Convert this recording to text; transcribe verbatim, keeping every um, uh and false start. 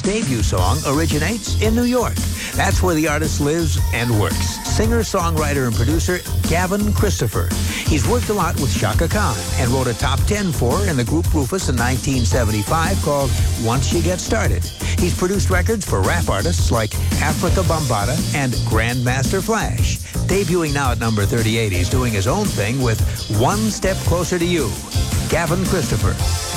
debut song originates in New York. That's where the artist lives and works. Singer, songwriter, and producer Gavin Christopher. He's worked a lot with Chaka Khan and wrote a top ten for her in the group Rufus in nineteen seventy-five called Once You Get Started. He's produced records for rap artists like Africa Bambaataa and Grandmaster Flash. Debuting now at number thirty-eight, he's doing his own thing with One Step Closer to You. Gavin Christopher.